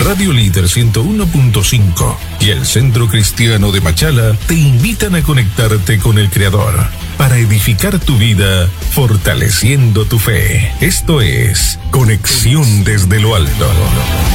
Radio Líder 101.5 y el Centro Cristiano de Machala te invitan a conectarte con el Creador para edificar tu vida fortaleciendo tu fe. Esto es Conexión desde lo Alto.